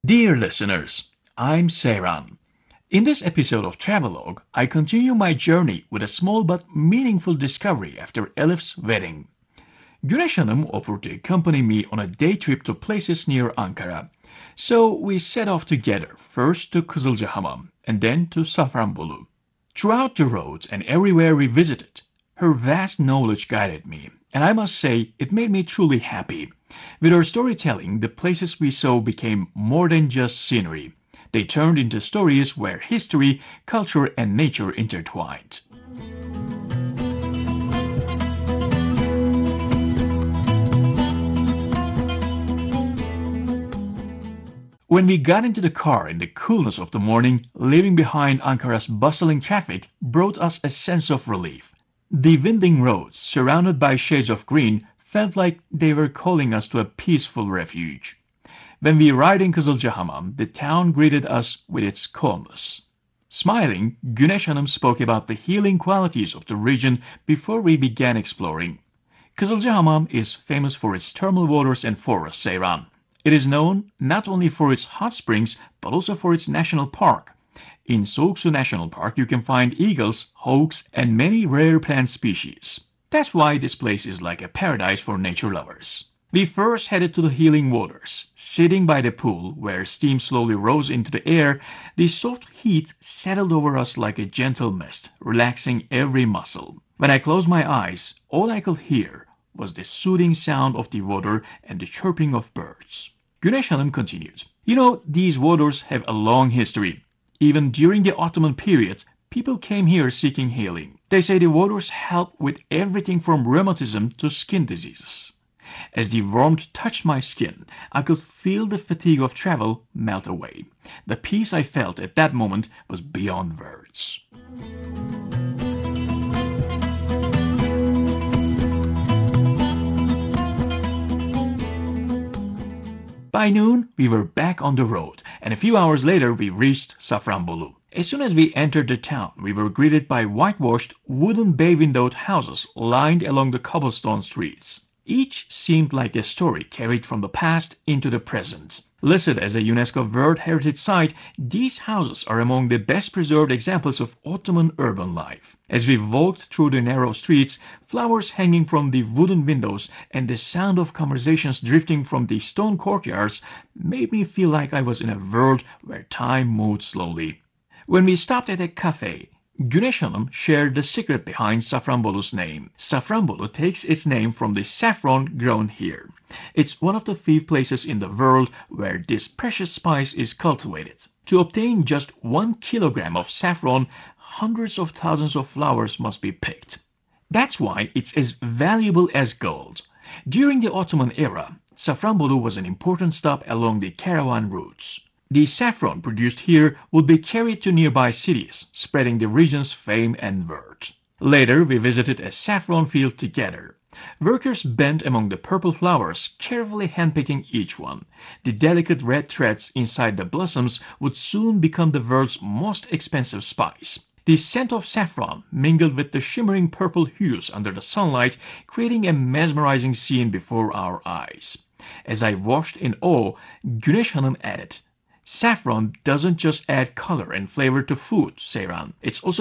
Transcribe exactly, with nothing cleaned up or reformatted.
Dear listeners, I'm Seiran. In this episode of Travelogue, I continue my journey with a small but meaningful discovery after Elif's wedding. Güneş Hanım offered to accompany me on a day trip to places near Ankara. So we set off together, first to Kızılcahamam and then to Safranbolu. Throughout the roads and everywhere we visited, her vast knowledge guided me, and I must say it made me truly happy. With her storytelling, the places we saw became more than just scenery. They turned into stories where history, culture, and nature intertwined. When we got into the car in the coolness of the morning, leaving behind Ankara's bustling traffic brought us a sense of relief. The winding roads, surrounded by shades of green, felt like they were calling us to a peaceful refuge. When we arrived in Kızılcahamam, the town greeted us with its calmness. Smiling, Güneş Hanım spoke about the healing qualities of the region before we began exploring. Kızılcahamam is famous for its thermal waters and forests, Seyran. It is known not only for its hot springs, but also for its national park. In Soğuksu National Park, you can find eagles, hawks, and many rare plant species. That's why this place is like a paradise for nature lovers. We first headed to the healing waters. Sitting by the pool, where steam slowly rose into the air, the soft heat settled over us like a gentle mist, relaxing every muscle. When I closed my eyes, all I could hear was the soothing sound of the water and the chirping of birds. Güneş Hanım continued, You know, these waters have a long history. Even during the Ottoman period, people came here seeking healing. They say the waters help with everything from rheumatism to skin diseases. As the warmth touched my skin, I could feel the fatigue of travel melt away. The peace I felt at that moment was beyond words. By noon, we were back on the road, and a few hours later we reached Safranbolu. As soon as we entered the town, we were greeted by whitewashed, wooden bay-windowed houses lined along the cobblestone streets. Each seemed like a story carried from the past into the present. Listed as a UNESCO World Heritage Site, these houses are among the best preserved examples of Ottoman urban life. As we walked through the narrow streets, flowers hanging from the wooden windows and the sound of conversations drifting from the stone courtyards made me feel like I was in a world where time moved slowly. When we stopped at a cafe, Güneş Hanım shared the secret behind Safranbolu's name. Safranbolu takes its name from the saffron grown here. It's one of the few places in the world where this precious spice is cultivated. To obtain just one kilogram of saffron, hundreds of thousands of flowers must be picked. That's why it's as valuable as gold. During the Ottoman era, Safranbolu was an important stop along the caravan routes. The saffron produced here would be carried to nearby cities, spreading the region's fame and word. Later, we visited a saffron field together. Workers bent among the purple flowers, carefully handpicking each one. The delicate red threads inside the blossoms would soon become the world's most expensive spice. The scent of saffron mingled with the shimmering purple hues under the sunlight, creating a mesmerizing scene before our eyes. As I watched in awe, Güneş Hanım added, Saffron doesn't just add color and flavor to food, Seyran. It's also